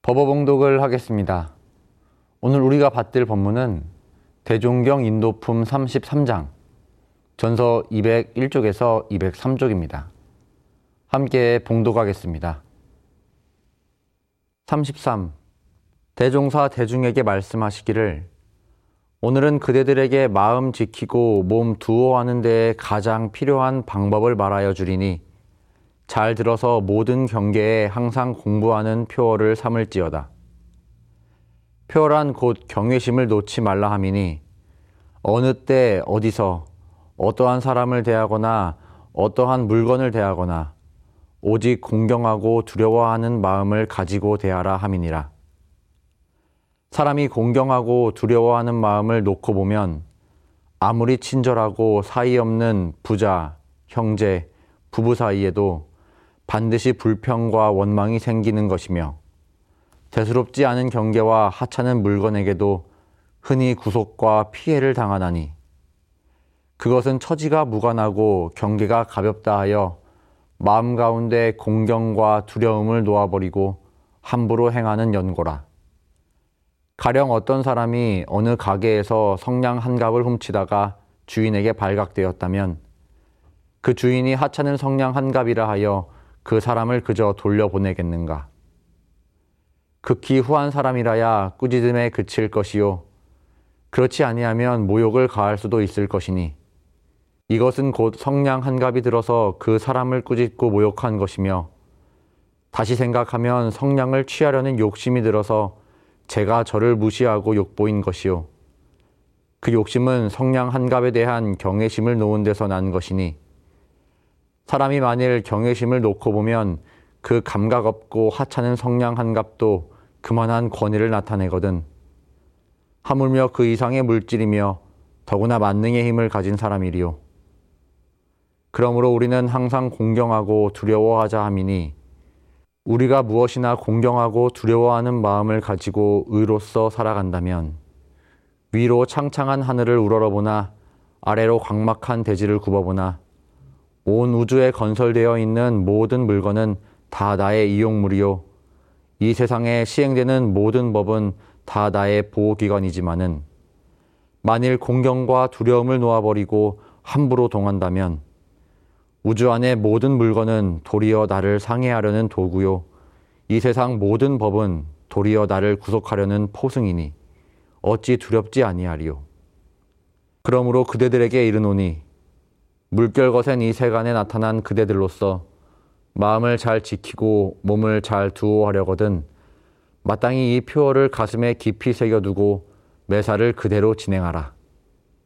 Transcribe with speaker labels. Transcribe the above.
Speaker 1: 법어봉독을 하겠습니다. 오늘 우리가 받들 법문은 대종경 인도품 33장, 전서 201쪽에서 203쪽입니다. 함께 봉독하겠습니다. 33. 대종사 대중에게 말씀하시기를 오늘은 그대들에게 마음 지키고 몸 두어하는 데에 가장 필요한 방법을 말하여 주리니 잘 들어서 모든 경계에 항상 공부하는 표어를 삼을지어다. 표어란 곧 경외심을 놓지 말라 함이니 어느 때 어디서 어떠한 사람을 대하거나 어떠한 물건을 대하거나 오직 공경하고 두려워하는 마음을 가지고 대하라 함이니라. 사람이 공경하고 두려워하는 마음을 놓고 보면 아무리 친절하고 사이 없는 부자, 형제, 부부 사이에도 반드시 불평과 원망이 생기는 것이며 대수롭지 않은 경계와 하찮은 물건에게도 흔히 구속과 피해를 당하나니 그것은 처지가 무관하고 경계가 가볍다 하여 마음 가운데 공경과 두려움을 놓아버리고 함부로 행하는 연고라. 가령 어떤 사람이 어느 가게에서 성냥 한 갑을 훔치다가 주인에게 발각되었다면 그 주인이 하찮은 성냥 한 갑이라 하여 그 사람을 그저 돌려보내겠는가? 극히 후한 사람이라야 꾸짖음에 그칠 것이요 그렇지 아니하면 모욕을 가할 수도 있을 것이니 이것은 곧 성냥 한 갑이 들어서 그 사람을 꾸짖고 모욕한 것이며 다시 생각하면 성냥을 취하려는 욕심이 들어서 제가 저를 무시하고 욕보인 것이요 그 욕심은 성냥 한 갑에 대한 경외심을 놓은 데서 난 것이니 사람이 만일 경외심을 놓고 보면 그 감각 없고 하찮은 성냥 한 갑도 그만한 권위를 나타내거든. 하물며 그 이상의 물질이며 더구나 만능의 힘을 가진 사람이리요. 그러므로 우리는 항상 공경하고 두려워하자 함이니 우리가 무엇이나 공경하고 두려워하는 마음을 가지고 의로써 살아간다면 위로 창창한 하늘을 우러러보나 아래로 광막한 대지를 굽어보나 온 우주에 건설되어 있는 모든 물건은 다 나의 이용물이요 이 세상에 시행되는 모든 법은 다 나의 보호기관이지만은 만일 공경과 두려움을 놓아버리고 함부로 동한다면 우주 안의 모든 물건은 도리어 나를 상해하려는 도구요 이 세상 모든 법은 도리어 나를 구속하려는 포승이니 어찌 두렵지 아니하리요. 그러므로 그대들에게 이르노니 물결거센 이 세간에 나타난 그대들로서 마음을 잘 지키고 몸을 잘 두어하려거든 마땅히 이 표어를 가슴에 깊이 새겨두고 매사를 그대로 진행하라.